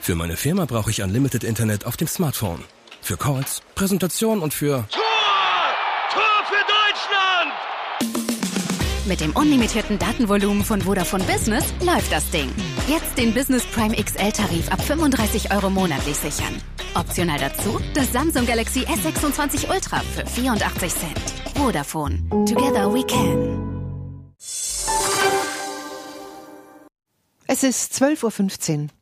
Für meine Firma brauche ich Unlimited Internet auf dem Smartphone. Für Calls, Präsentationen und für... Tor für Deutschland! Mit dem unlimitierten Datenvolumen von Vodafone Business läuft das Ding. Jetzt den Business Prime XL-Tarif ab 35 € monatlich sichern. Optional dazu das Samsung Galaxy S26 Ultra für 84 Cent. Vodafone. Together we can. Es ist 12:15 Uhr.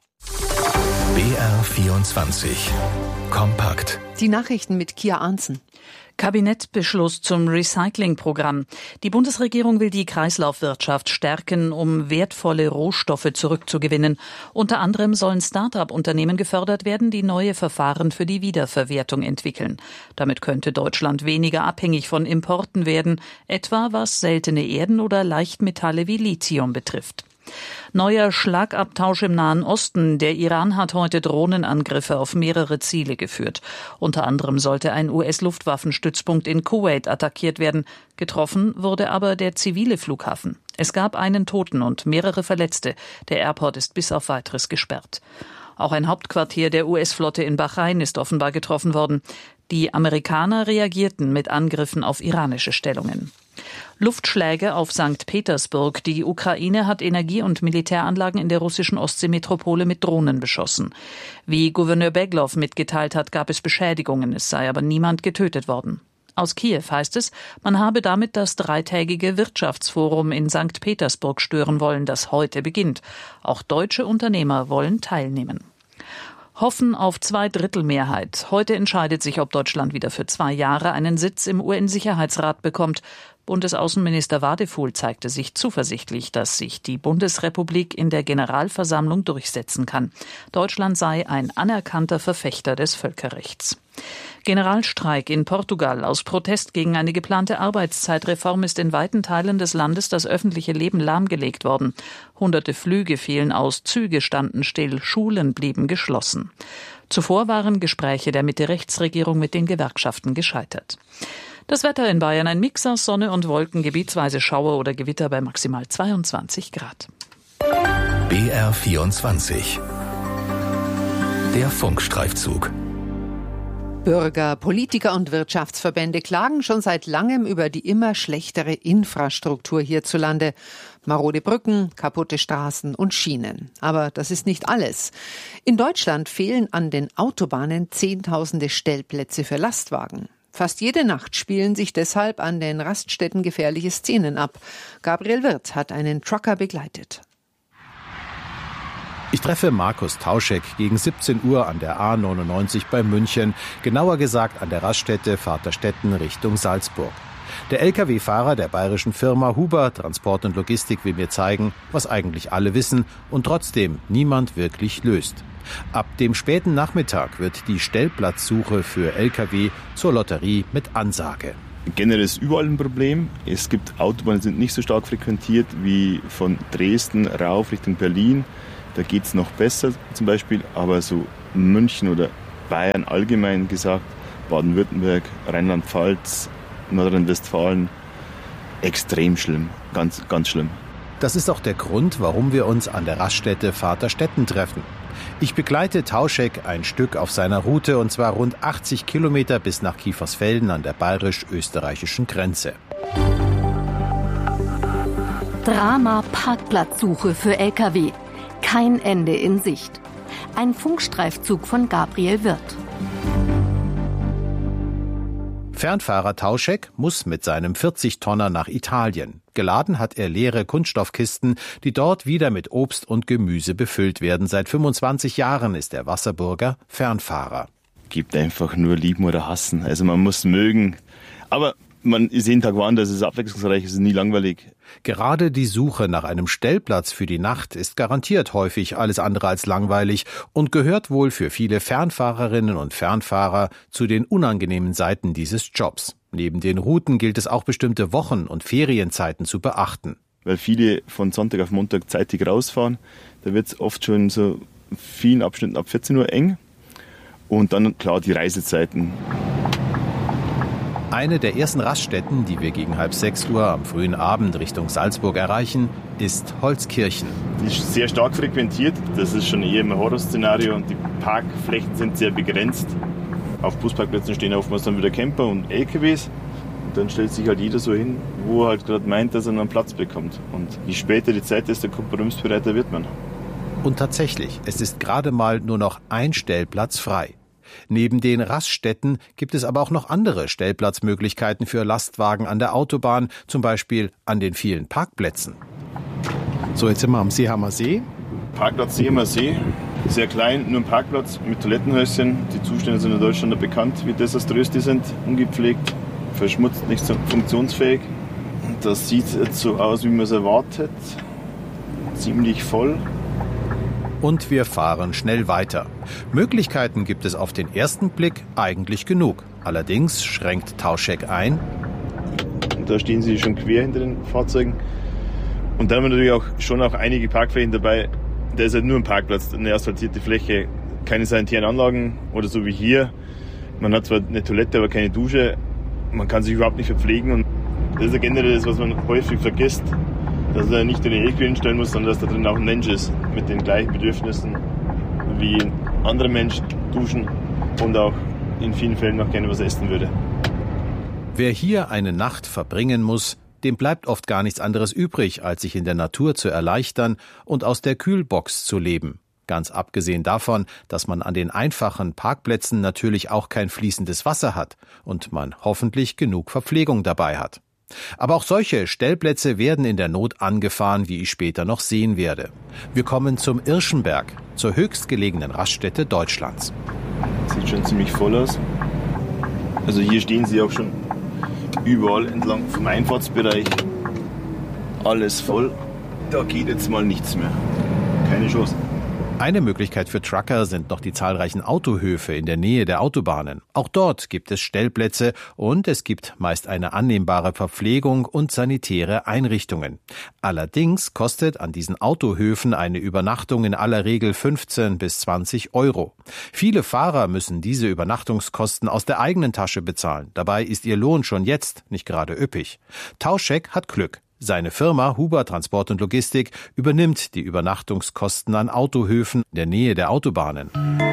BR24 Kompakt. Die Nachrichten mit Kia Arntzen. Kabinettbeschluss zum Recyclingprogramm. Die Bundesregierung will die Kreislaufwirtschaft stärken, um wertvolle Rohstoffe zurückzugewinnen. Unter anderem sollen Start-up-Unternehmen gefördert werden, die neue Verfahren für die Wiederverwertung entwickeln. Damit könnte Deutschland weniger abhängig von Importen werden, etwa was seltene Erden oder Leichtmetalle wie Lithium betrifft. Neuer Schlagabtausch im Nahen Osten. Der Iran hat heute Drohnenangriffe auf mehrere Ziele geführt. Unter anderem sollte ein US-Luftwaffenstützpunkt in Kuwait attackiert werden. Getroffen wurde aber der zivile Flughafen. Es gab einen Toten und mehrere Verletzte. Der Airport ist bis auf Weiteres gesperrt. Auch ein Hauptquartier der US-Flotte in Bahrain ist offenbar getroffen worden. Die Amerikaner reagierten mit Angriffen auf iranische Stellungen. Luftschläge auf St. Petersburg. Die Ukraine hat Energie- und Militäranlagen in der russischen Ostseemetropole mit Drohnen beschossen. Wie Gouverneur Beglow mitgeteilt hat, gab es Beschädigungen, es sei aber niemand getötet worden. Aus Kiew heißt es, man habe damit das dreitägige Wirtschaftsforum in St. Petersburg stören wollen, das heute beginnt. Auch deutsche Unternehmer wollen teilnehmen. Hoffen auf Zweidrittelmehrheit. Heute entscheidet sich, ob Deutschland wieder für 2 Jahre einen Sitz im UN-Sicherheitsrat bekommt. Bundesaußenminister Wadefuhl zeigte sich zuversichtlich, dass sich die Bundesrepublik in der Generalversammlung durchsetzen kann. Deutschland sei ein anerkannter Verfechter des Völkerrechts. Generalstreik in Portugal. Aus Protest gegen eine geplante Arbeitszeitreform ist in weiten Teilen des Landes das öffentliche Leben lahmgelegt worden. Hunderte Flüge fielen aus, Züge standen still, Schulen blieben geschlossen. Zuvor waren Gespräche der Mitte-Rechts-Regierung mit den Gewerkschaften gescheitert. Das Wetter in Bayern: ein Mix aus Sonne und Wolken, gebietsweise Schauer oder Gewitter bei maximal 22 Grad. BR24 Der Funkstreifzug. Bürger, Politiker und Wirtschaftsverbände klagen schon seit langem über die immer schlechtere Infrastruktur hierzulande. Marode Brücken, kaputte Straßen und Schienen. Aber das ist nicht alles. In Deutschland fehlen an den Autobahnen Zehntausende Stellplätze für Lastwagen. Fast jede Nacht spielen sich deshalb an den Raststätten gefährliche Szenen ab. Gabriel Wirth hat einen Trucker begleitet. Ich treffe Markus Tauschek gegen 17 Uhr an der A99 bei München, genauer gesagt an der Raststätte Vaterstetten Richtung Salzburg. Der Lkw-Fahrer der bayerischen Firma Huber Transport und Logistik will mir zeigen, was eigentlich alle wissen und trotzdem niemand wirklich löst. Ab dem späten Nachmittag wird die Stellplatzsuche für Lkw zur Lotterie mit Ansage. Generell ist überall ein Problem. Es gibt Autobahnen, die sind nicht so stark frequentiert wie von Dresden rauf Richtung Berlin. Da geht es noch besser zum Beispiel, aber so München oder Bayern allgemein gesagt, Baden-Württemberg, Rheinland-Pfalz, Nordrhein-Westfalen, extrem schlimm, ganz, ganz schlimm. Das ist auch der Grund, warum wir uns an der Raststätte Vaterstetten treffen. Ich begleite Tauschek ein Stück auf seiner Route, und zwar rund 80 Kilometer bis nach Kiefersfelden an der bayerisch-österreichischen Grenze. Drama Parkplatzsuche für Lkw. Kein Ende in Sicht. Ein Funkstreifzug von Gabriel Wirth. Fernfahrer Tauschek muss mit seinem 40-Tonner nach Italien. Geladen hat er leere Kunststoffkisten, die dort wieder mit Obst und Gemüse befüllt werden. Seit 25 Jahren ist der Wasserburger Fernfahrer. Gibt einfach nur lieben oder hassen. Also man muss mögen. Aber man ist jeden Tag woanders, es ist abwechslungsreich, es ist nie langweilig. Gerade die Suche nach einem Stellplatz für die Nacht ist garantiert häufig alles andere als langweilig und gehört wohl für viele Fernfahrerinnen und Fernfahrer zu den unangenehmen Seiten dieses Jobs. Neben den Routen gilt es auch bestimmte Wochen- und Ferienzeiten zu beachten. Weil viele von Sonntag auf Montag zeitig rausfahren, da wird es oft schon in so vielen Abschnitten ab 14 Uhr eng. Und dann klar die Reisezeiten. Eine der ersten Raststätten, die wir gegen 5:30 am frühen Abend Richtung Salzburg erreichen, ist Holzkirchen. Die ist sehr stark frequentiert. Das ist schon eher ein Horrorszenario und die Parkflächen sind sehr begrenzt. Auf Busparkplätzen stehen oftmals dann wieder Camper und LKWs. Und dann stellt sich halt jeder so hin, wo er halt gerade meint, dass er einen Platz bekommt. Und je später die Zeit ist, desto kompromissbereiter wird man. Und tatsächlich, es ist gerade mal nur noch ein Stellplatz frei. Neben den Raststätten gibt es aber auch noch andere Stellplatzmöglichkeiten für Lastwagen an der Autobahn, zum Beispiel an den vielen Parkplätzen. So, jetzt sind wir am Seehamer See. Parkplatz Seehamer See, sehr klein, nur ein Parkplatz mit Toilettenhäuschen. Die Zustände sind in Deutschland bekannt, wie desaströs die sind, ungepflegt, verschmutzt, nicht so funktionsfähig. Und das sieht jetzt so aus, wie man es erwartet, ziemlich voll. Und wir fahren schnell weiter. Möglichkeiten gibt es auf den ersten Blick eigentlich genug. Allerdings schränkt Tauschek ein. Und da stehen sie schon quer hinter den Fahrzeugen. Und dann haben wir natürlich auch einige Parkflächen dabei. Da ist halt nur ein Parkplatz, eine asphaltierte Fläche, keine sanitären Anlagen oder so wie hier. Man hat zwar eine Toilette, aber keine Dusche. Man kann sich überhaupt nicht verpflegen. Und das ist ja generell das, was man häufig vergisst. Dass er nicht nur den LKW hinstellen muss, sondern dass da drin auch ein Mensch ist mit den gleichen Bedürfnissen wie ein anderer Mensch, duschen und auch in vielen Fällen noch gerne was essen würde. Wer hier eine Nacht verbringen muss, dem bleibt oft gar nichts anderes übrig, als sich in der Natur zu erleichtern und aus der Kühlbox zu leben. Ganz abgesehen davon, dass man an den einfachen Parkplätzen natürlich auch kein fließendes Wasser hat und man hoffentlich genug Verpflegung dabei hat. Aber auch solche Stellplätze werden in der Not angefahren, wie ich später noch sehen werde. Wir kommen zum Irschenberg, zur höchstgelegenen Raststätte Deutschlands. Sieht schon ziemlich voll aus. Also hier stehen sie auch schon überall entlang vom Einfahrtsbereich. Alles voll. Da geht jetzt mal nichts mehr. Keine Chance. Eine Möglichkeit für Trucker sind noch die zahlreichen Autohöfe in der Nähe der Autobahnen. Auch dort gibt es Stellplätze und es gibt meist eine annehmbare Verpflegung und sanitäre Einrichtungen. Allerdings kostet an diesen Autohöfen eine Übernachtung in aller Regel 15 bis 20 Euro. Viele Fahrer müssen diese Übernachtungskosten aus der eigenen Tasche bezahlen. Dabei ist ihr Lohn schon jetzt nicht gerade üppig. Tauschek hat Glück. Seine Firma Huber Transport und Logistik übernimmt die Übernachtungskosten an Autohöfen in der Nähe der Autobahnen.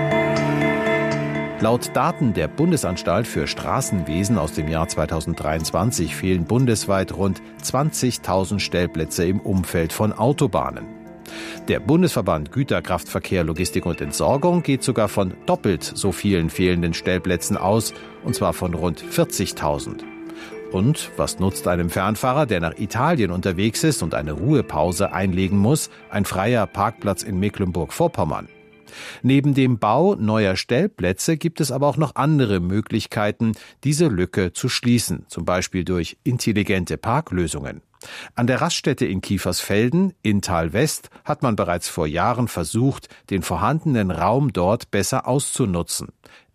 Laut Daten der Bundesanstalt für Straßenwesen aus dem Jahr 2023 fehlen bundesweit rund 20.000 Stellplätze im Umfeld von Autobahnen. Der Bundesverband Güterkraftverkehr, Logistik und Entsorgung geht sogar von doppelt so vielen fehlenden Stellplätzen aus, und zwar von rund 40.000. Und was nutzt einem Fernfahrer, der nach Italien unterwegs ist und eine Ruhepause einlegen muss, ein freier Parkplatz in Mecklenburg-Vorpommern? Neben dem Bau neuer Stellplätze gibt es aber auch noch andere Möglichkeiten, diese Lücke zu schließen, zum Beispiel durch intelligente Parklösungen. An der Raststätte in Kiefersfelden, Inntal West, hat man bereits vor Jahren versucht, den vorhandenen Raum dort besser auszunutzen.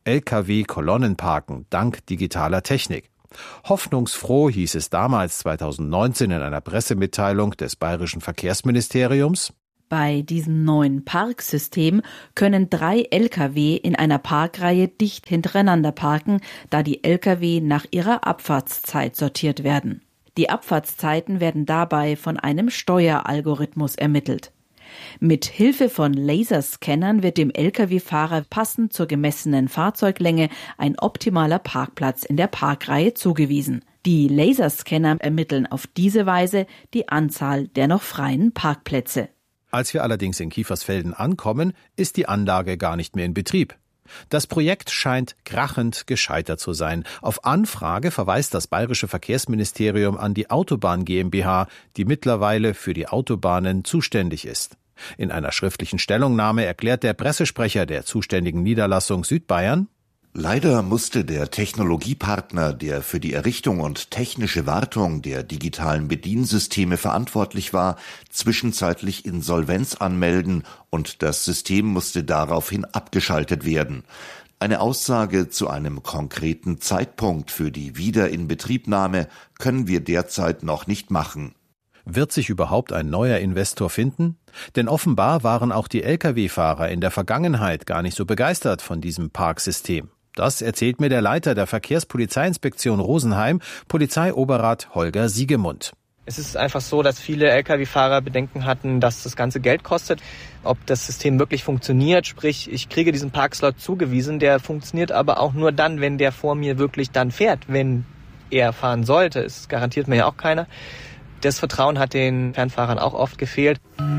Lkw-Kolonnenparken dank digitaler Technik. Hoffnungsfroh hieß es damals 2019 in einer Pressemitteilung des Bayerischen Verkehrsministeriums: Bei diesem neuen Parksystem können 3 Lkw in einer Parkreihe dicht hintereinander parken, da die Lkw nach ihrer Abfahrtszeit sortiert werden. Die Abfahrtszeiten werden dabei von einem Steueralgorithmus ermittelt. Mit Hilfe von Laserscannern wird dem Lkw-Fahrer passend zur gemessenen Fahrzeuglänge ein optimaler Parkplatz in der Parkreihe zugewiesen. Die Laserscanner ermitteln auf diese Weise die Anzahl der noch freien Parkplätze. Als wir allerdings in Kiefersfelden ankommen, ist die Anlage gar nicht mehr in Betrieb. Das Projekt scheint krachend gescheitert zu sein. Auf Anfrage verweist das Bayerische Verkehrsministerium an die Autobahn GmbH, die mittlerweile für die Autobahnen zuständig ist. In einer schriftlichen Stellungnahme erklärt der Pressesprecher der zuständigen Niederlassung Südbayern: Leider musste der Technologiepartner, der für die Errichtung und technische Wartung der digitalen Bediensysteme verantwortlich war, zwischenzeitlich Insolvenz anmelden und das System musste daraufhin abgeschaltet werden. Eine Aussage zu einem konkreten Zeitpunkt für die Wiederinbetriebnahme können wir derzeit noch nicht machen. Wird sich überhaupt ein neuer Investor finden? Denn offenbar waren auch die Lkw-Fahrer in der Vergangenheit gar nicht so begeistert von diesem Parksystem. Das erzählt mir der Leiter der Verkehrspolizeiinspektion Rosenheim, Polizeioberrat Holger Siegemund. Es ist einfach so, dass viele Lkw-Fahrer Bedenken hatten, dass das Ganze Geld kostet. Ob das System wirklich funktioniert, sprich, ich kriege diesen Parkslot zugewiesen, der funktioniert aber auch nur dann, wenn der vor mir wirklich dann fährt, wenn er fahren sollte. Das garantiert mir ja auch keiner. Das Vertrauen hat den Fernfahrern auch oft gefehlt.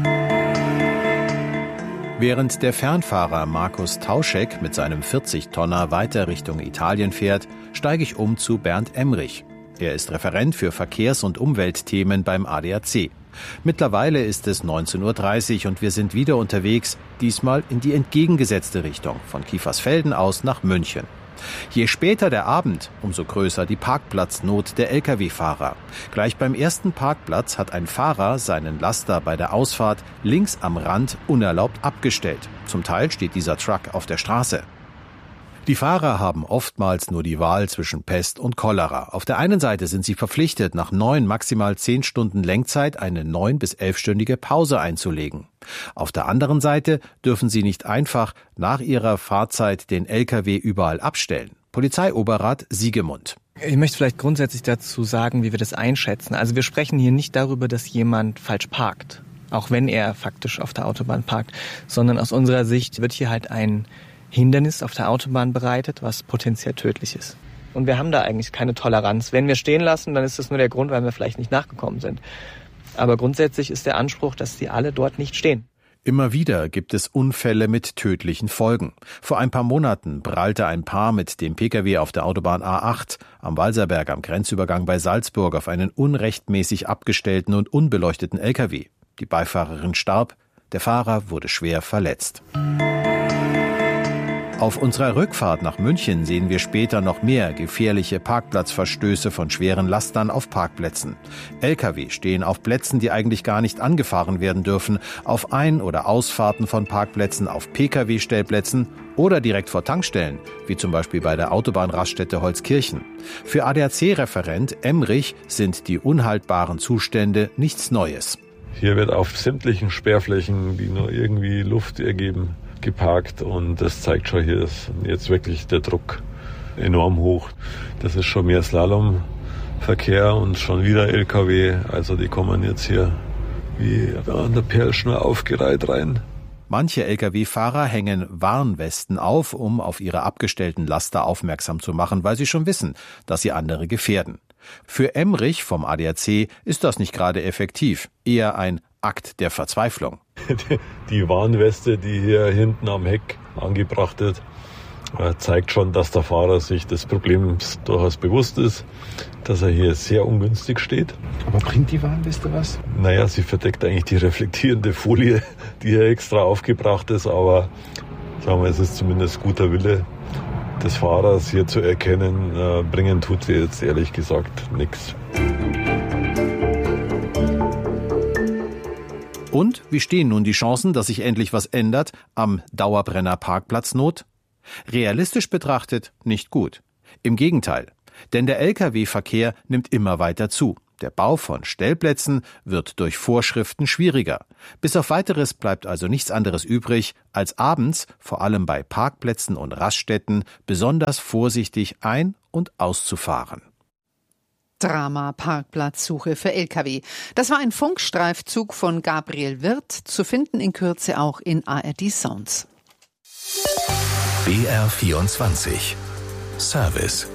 Während der Fernfahrer Markus Tauschek mit seinem 40-Tonner weiter Richtung Italien fährt, steige ich um zu Bernd Emrich. Er ist Referent für Verkehrs- und Umweltthemen beim ADAC. Mittlerweile ist es 19:30 Uhr und wir sind wieder unterwegs, diesmal in die entgegengesetzte Richtung, von Kiefersfelden aus nach München. Je später der Abend, umso größer die Parkplatznot der Lkw-Fahrer. Gleich beim ersten Parkplatz hat ein Fahrer seinen Laster bei der Ausfahrt links am Rand unerlaubt abgestellt. Zum Teil steht dieser Truck auf der Straße. Die Fahrer haben oftmals nur die Wahl zwischen Pest und Cholera. Auf der einen Seite sind sie verpflichtet, nach 9, maximal 10 Stunden Lenkzeit eine 9- bis 11-stündige Pause einzulegen. Auf der anderen Seite dürfen sie nicht einfach nach ihrer Fahrzeit den LKW überall abstellen. Polizeioberrat Siegemund. Ich möchte vielleicht grundsätzlich dazu sagen, wie wir das einschätzen. Also wir sprechen hier nicht darüber, dass jemand falsch parkt, auch wenn er faktisch auf der Autobahn parkt, sondern aus unserer Sicht wird hier halt ein Hindernis auf der Autobahn bereitet, was potenziell tödlich ist. Und wir haben da eigentlich keine Toleranz. Wenn wir stehen lassen, dann ist das nur der Grund, weil wir vielleicht nicht nachgekommen sind. Aber grundsätzlich ist der Anspruch, dass die alle dort nicht stehen. Immer wieder gibt es Unfälle mit tödlichen Folgen. Vor ein paar Monaten prallte ein Paar mit dem Pkw auf der Autobahn A8 am Walserberg am Grenzübergang bei Salzburg auf einen unrechtmäßig abgestellten und unbeleuchteten Lkw. Die Beifahrerin starb, der Fahrer wurde schwer verletzt. Auf unserer Rückfahrt nach München sehen wir später noch mehr gefährliche Parkplatzverstöße von schweren Lastern auf Parkplätzen. Lkw stehen auf Plätzen, die eigentlich gar nicht angefahren werden dürfen, auf Ein- oder Ausfahrten von Parkplätzen, auf Pkw-Stellplätzen oder direkt vor Tankstellen, wie zum Beispiel bei der Autobahnraststätte Holzkirchen. Für ADAC-Referent Emrich sind die unhaltbaren Zustände nichts Neues. Hier wird auf sämtlichen Sperrflächen, die nur irgendwie Luft ergeben, geparkt und das zeigt schon, hier ist jetzt wirklich der Druck enorm hoch. Das ist schon mehr Slalomverkehr und schon wieder LKW, also die kommen jetzt hier wie an der Perlschnur aufgereiht rein. Manche Lkw-Fahrer hängen Warnwesten auf, um auf ihre abgestellten Laster aufmerksam zu machen, weil sie schon wissen, dass sie andere gefährden. Für Emrich vom ADAC ist das nicht gerade effektiv, eher ein Akt der Verzweiflung. Die Warnweste, die hier hinten am Heck angebracht wird, zeigt schon, dass der Fahrer sich des Problems durchaus bewusst ist, dass er hier sehr ungünstig steht. Aber bringt die Warnweste was? Naja, sie verdeckt eigentlich die reflektierende Folie, die hier extra aufgebracht ist, aber sagen wir, es ist zumindest guter Wille des Fahrers hier zu erkennen. Bringen tut sie jetzt ehrlich gesagt nichts. Und wie stehen nun die Chancen, dass sich endlich was ändert am Dauerbrenner Parkplatznot? Realistisch betrachtet nicht gut. Im Gegenteil, denn der Lkw-Verkehr nimmt immer weiter zu. Der Bau von Stellplätzen wird durch Vorschriften schwieriger. Bis auf Weiteres bleibt also nichts anderes übrig, als abends, vor allem bei Parkplätzen und Raststätten, besonders vorsichtig ein- und auszufahren. Drama Parkplatzsuche für Lkw. Das war ein Funkstreifzug von Gabriel Wirth, zu finden in Kürze auch in ARD Sounds. BR24 Service.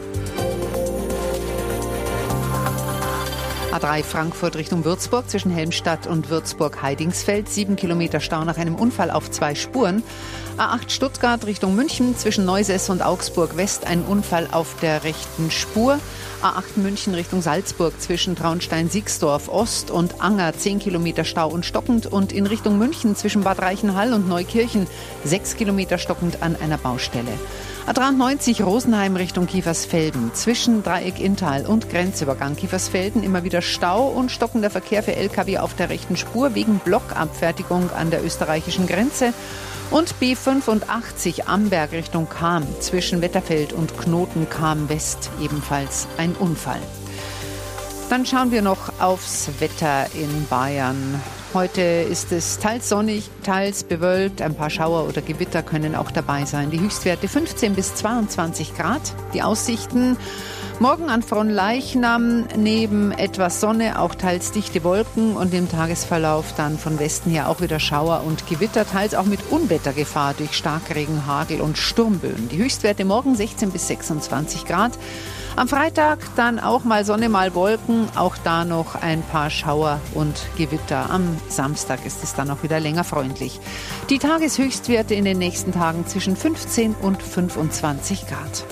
A3 Frankfurt Richtung Würzburg zwischen Helmstadt und Würzburg-Heidingsfeld. 7 Kilometer Stau nach einem Unfall auf 2 Spuren. A8 Stuttgart Richtung München zwischen Neusess und Augsburg West. Ein Unfall auf der rechten Spur. A8 München Richtung Salzburg zwischen Traunstein-Siegsdorf Ost und Anger. 10 Kilometer Stau und stockend. Und in Richtung München zwischen Bad Reichenhall und Neukirchen 6 Kilometer stockend an einer Baustelle. A93 Rosenheim Richtung Kiefersfelden. Zwischen Dreieck Inntal und Grenzübergang Kiefersfelden immer wieder Stau und stockender Verkehr für Lkw auf der rechten Spur wegen Blockabfertigung an der österreichischen Grenze. Und B85 Amberg Richtung Cham. Zwischen Wetterfeld und Knoten Cham West ebenfalls ein Unfall. Dann schauen wir noch aufs Wetter in Bayern. Heute ist es teils sonnig, teils bewölkt. Ein paar Schauer oder Gewitter können auch dabei sein. Die Höchstwerte 15 bis 22 Grad. Die Aussichten: morgen an Fronleichnam neben etwas Sonne auch teils dichte Wolken und im Tagesverlauf dann von Westen her auch wieder Schauer und Gewitter, teils auch mit Unwettergefahr durch Starkregen, Hagel und Sturmböen. Die Höchstwerte morgen 16 bis 26 Grad. Am Freitag dann auch mal Sonne, mal Wolken, auch da noch ein paar Schauer und Gewitter. Am Samstag ist es dann auch wieder länger freundlich. Die Tageshöchstwerte in den nächsten Tagen zwischen 15 und 25 Grad.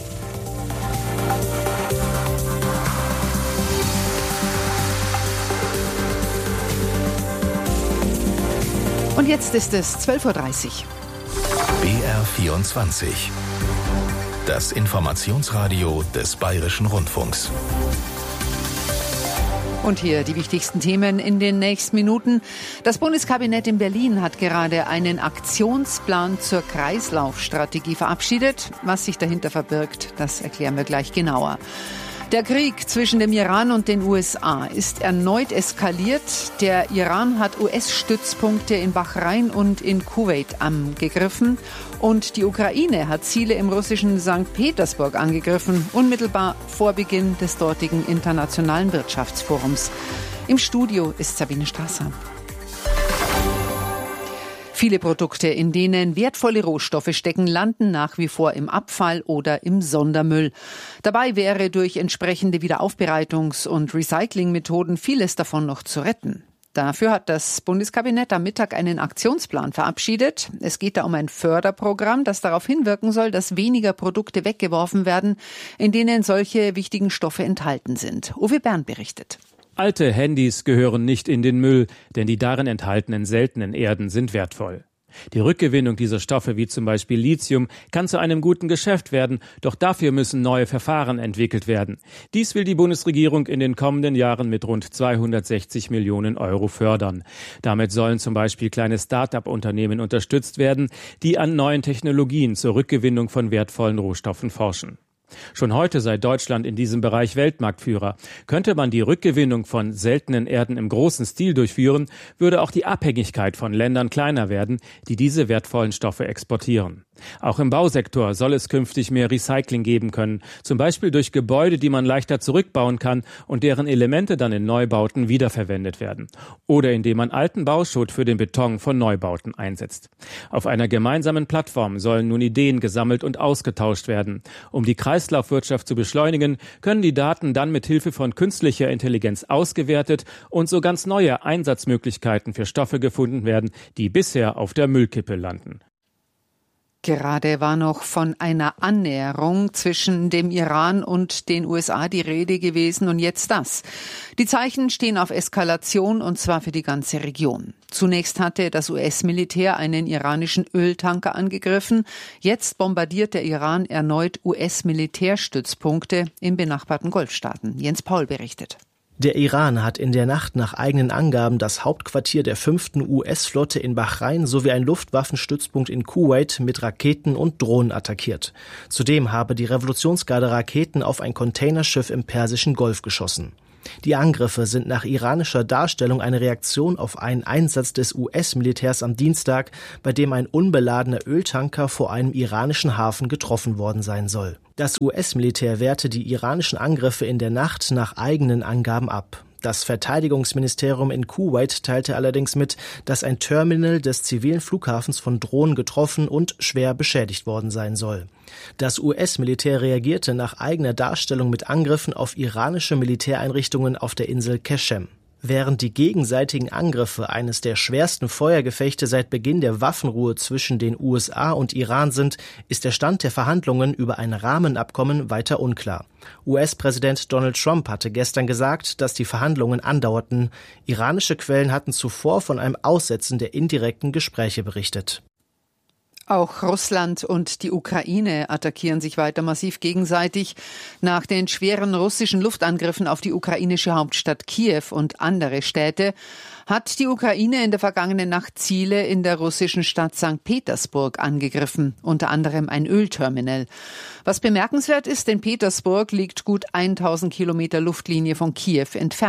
Und jetzt ist es 12.30 Uhr. BR24. Das Informationsradio des Bayerischen Rundfunks. Und hier die wichtigsten Themen in den nächsten Minuten. Das Bundeskabinett in Berlin hat gerade einen Aktionsplan zur Kreislaufstrategie verabschiedet. Was sich dahinter verbirgt, das erklären wir gleich genauer. Der Krieg zwischen dem Iran und den USA ist erneut eskaliert. Der Iran hat US-Stützpunkte in Bahrain und in Kuwait angegriffen. Und die Ukraine hat Ziele im russischen St. Petersburg angegriffen, unmittelbar vor Beginn des dortigen Internationalen Wirtschaftsforums. Im Studio ist Sabine Strasser. Viele Produkte, in denen wertvolle Rohstoffe stecken, landen nach wie vor im Abfall oder im Sondermüll. Dabei wäre durch entsprechende Wiederaufbereitungs- und Recyclingmethoden vieles davon noch zu retten. Dafür hat das Bundeskabinett am Mittag einen Aktionsplan verabschiedet. Es geht da um ein Förderprogramm, das darauf hinwirken soll, dass weniger Produkte weggeworfen werden, in denen solche wichtigen Stoffe enthalten sind. Uwe Bern berichtet. Alte Handys gehören nicht in den Müll, denn die darin enthaltenen seltenen Erden sind wertvoll. Die Rückgewinnung dieser Stoffe, wie zum Beispiel Lithium, kann zu einem guten Geschäft werden, doch dafür müssen neue Verfahren entwickelt werden. Dies will die Bundesregierung in den kommenden Jahren mit rund 260 Millionen Euro fördern. Damit sollen zum Beispiel kleine Start-up-Unternehmen unterstützt werden, die an neuen Technologien zur Rückgewinnung von wertvollen Rohstoffen forschen. Schon heute sei Deutschland in diesem Bereich Weltmarktführer. Könnte man die Rückgewinnung von seltenen Erden im großen Stil durchführen, würde auch die Abhängigkeit von Ländern kleiner werden, die diese wertvollen Stoffe exportieren. Auch im Bausektor soll es künftig mehr Recycling geben können, zum Beispiel durch Gebäude, die man leichter zurückbauen kann und deren Elemente dann in Neubauten wiederverwendet werden. Oder indem man alten Bauschutt für den Beton von Neubauten einsetzt. Auf einer gemeinsamen Plattform sollen nun Ideen gesammelt und ausgetauscht werden. Um die Kreislaufwirtschaft zu beschleunigen, können die Daten dann mit Hilfe von künstlicher Intelligenz ausgewertet und so ganz neue Einsatzmöglichkeiten für Stoffe gefunden werden, die bisher auf der Müllkippe landen. Gerade war noch von einer Annäherung zwischen dem Iran und den USA die Rede gewesen und jetzt das. Die Zeichen stehen auf Eskalation und zwar für die ganze Region. Zunächst hatte das US-Militär einen iranischen Öltanker angegriffen. Jetzt bombardiert der Iran erneut US-Militärstützpunkte in benachbarten Golfstaaten. Jens Paul berichtet. Der Iran hat in der Nacht nach eigenen Angaben das Hauptquartier der 5. US-Flotte in Bahrain sowie einen Luftwaffenstützpunkt in Kuwait mit Raketen und Drohnen attackiert. Zudem habe die Revolutionsgarde Raketen auf ein Containerschiff im Persischen Golf geschossen. Die Angriffe sind nach iranischer Darstellung eine Reaktion auf einen Einsatz des US-Militärs am Dienstag, bei dem ein unbeladener Öltanker vor einem iranischen Hafen getroffen worden sein soll. Das US-Militär wehrte die iranischen Angriffe in der Nacht nach eigenen Angaben ab. Das Verteidigungsministerium in Kuwait teilte allerdings mit, dass ein Terminal des zivilen Flughafens von Drohnen getroffen und schwer beschädigt worden sein soll. Das US-Militär reagierte nach eigener Darstellung mit Angriffen auf iranische Militäreinrichtungen auf der Insel Qeshem. Während die gegenseitigen Angriffe eines der schwersten Feuergefechte seit Beginn der Waffenruhe zwischen den USA und Iran sind, ist der Stand der Verhandlungen über ein Rahmenabkommen weiter unklar. US-Präsident Donald Trump hatte gestern gesagt, dass die Verhandlungen andauerten. Iranische Quellen hatten zuvor von einem Aussetzen der indirekten Gespräche berichtet. Auch Russland und die Ukraine attackieren sich weiter massiv gegenseitig. Nach den schweren russischen Luftangriffen auf die ukrainische Hauptstadt Kiew und andere Städte hat die Ukraine in der vergangenen Nacht Ziele in der russischen Stadt St. Petersburg angegriffen, unter anderem ein Ölterminal. Was bemerkenswert ist, denn Petersburg liegt gut 1000 Kilometer Luftlinie von Kiew entfernt.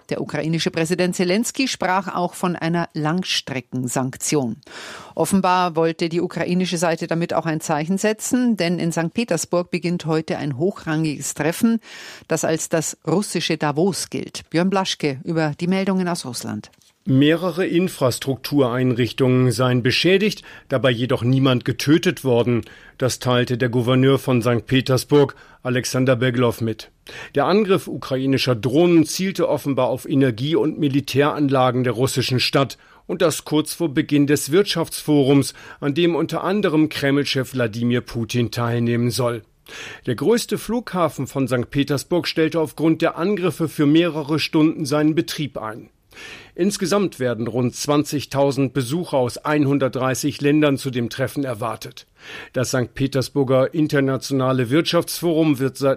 Der ukrainische Präsident Zelensky sprach auch von einer Langstreckensanktion. Offenbar wollte die ukrainische Seite damit auch ein Zeichen setzen, denn in St. Petersburg beginnt heute ein hochrangiges Treffen, das als das russische Davos gilt. Björn Blaschke über die Meldungen aus Russland. Mehrere Infrastruktureinrichtungen seien beschädigt, dabei jedoch niemand getötet worden. Das teilte der Gouverneur von St. Petersburg, Alexander Beglow, mit. Der Angriff ukrainischer Drohnen zielte offenbar auf Energie- und Militäranlagen der russischen Stadt. Und das kurz vor Beginn des Wirtschaftsforums, an dem unter anderem Kreml-Chef Wladimir Putin teilnehmen soll. Der größte Flughafen von St. Petersburg stellte aufgrund der Angriffe für mehrere Stunden seinen Betrieb ein. Insgesamt werden rund 20.000 Besucher aus 130 Ländern zu dem Treffen erwartet. Das St. Petersburger Internationale Wirtschaftsforum wird seit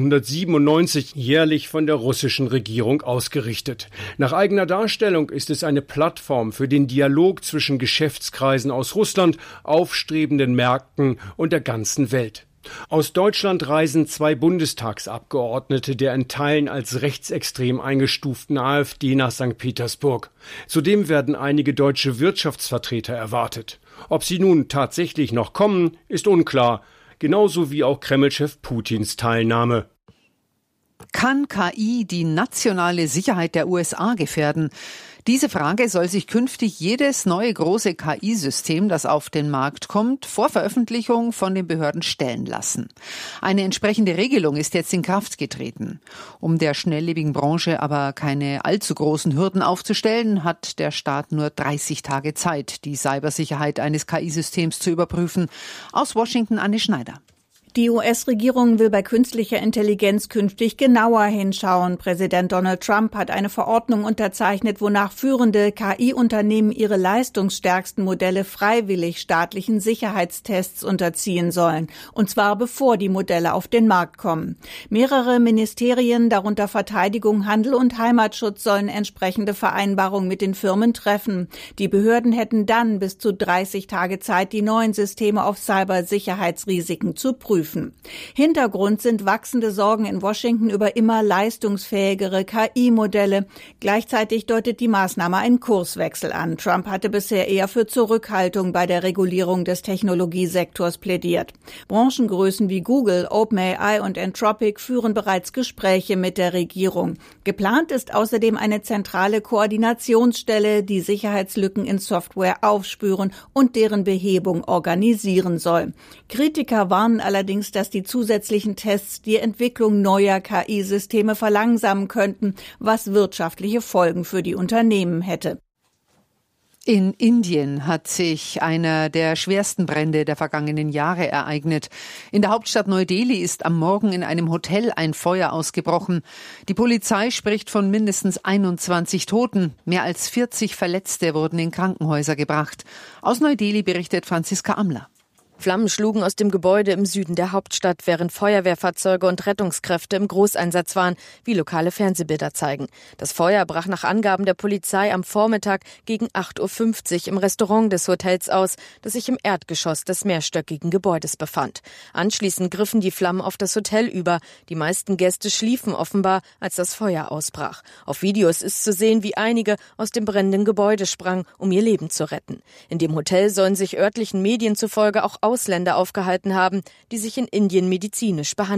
1997 jährlich von der russischen Regierung ausgerichtet. Nach eigener Darstellung ist es eine Plattform für den Dialog zwischen Geschäftskreisen aus Russland, aufstrebenden Märkten und der ganzen Welt. Aus Deutschland reisen 2 Bundestagsabgeordnete der in Teilen als rechtsextrem eingestuften AfD nach St. Petersburg. Zudem werden einige deutsche Wirtschaftsvertreter erwartet. Ob sie nun tatsächlich noch kommen, ist unklar, genauso wie auch Kreml-Chef Putins Teilnahme. Kann KI die nationale Sicherheit der USA gefährden? Diese Frage soll sich künftig jedes neue große KI-System, das auf den Markt kommt, vor Veröffentlichung von den Behörden stellen lassen. Eine entsprechende Regelung ist jetzt in Kraft getreten. Um der schnelllebigen Branche aber keine allzu großen Hürden aufzustellen, hat der Staat nur 30 Tage Zeit, die Cybersicherheit eines KI-Systems zu überprüfen. Aus Washington Anne Schneider. Die US-Regierung will bei künstlicher Intelligenz künftig genauer hinschauen. Präsident Donald Trump hat eine Verordnung unterzeichnet, wonach führende KI-Unternehmen ihre leistungsstärksten Modelle freiwillig staatlichen Sicherheitstests unterziehen sollen. Und zwar bevor die Modelle auf den Markt kommen. Mehrere Ministerien, darunter Verteidigung, Handel und Heimatschutz, sollen entsprechende Vereinbarungen mit den Firmen treffen. Die Behörden hätten dann bis zu 30 Tage Zeit, die neuen Systeme auf Cybersicherheitsrisiken zu prüfen. Hintergrund sind wachsende Sorgen in Washington über immer leistungsfähigere KI-Modelle. Gleichzeitig deutet die Maßnahme einen Kurswechsel an. Trump hatte bisher eher für Zurückhaltung bei der Regulierung des Technologiesektors plädiert. Branchengrößen wie Google, OpenAI und Anthropic führen bereits Gespräche mit der Regierung. Geplant ist außerdem eine zentrale Koordinationsstelle, die Sicherheitslücken in Software aufspüren und deren Behebung organisieren soll. Kritiker warnen allerdings, dass die zusätzlichen Tests die Entwicklung neuer KI-Systeme verlangsamen könnten, was wirtschaftliche Folgen für die Unternehmen hätte. In Indien hat sich einer der schwersten Brände der vergangenen Jahre ereignet. In der Hauptstadt Neu-Delhi ist am Morgen in einem Hotel ein Feuer ausgebrochen. Die Polizei spricht von mindestens 21 Toten. Mehr als 40 Verletzte wurden in Krankenhäuser gebracht. Aus Neu-Delhi berichtet Franziska Amler. Flammen schlugen aus dem Gebäude im Süden der Hauptstadt, während Feuerwehrfahrzeuge und Rettungskräfte im Großeinsatz waren, wie lokale Fernsehbilder zeigen. Das Feuer brach nach Angaben der Polizei am Vormittag gegen 8.50 Uhr im Restaurant des Hotels aus, das sich im Erdgeschoss des mehrstöckigen Gebäudes befand. Anschließend griffen die Flammen auf das Hotel über. Die meisten Gäste schliefen offenbar, als das Feuer ausbrach. Auf Videos ist zu sehen, wie einige aus dem brennenden Gebäude sprangen, um ihr Leben zu retten. In dem Hotel sollen sich örtlichen Medien zufolge auch Ausländer aufgehalten haben, die sich in Indien medizinisch behandeln.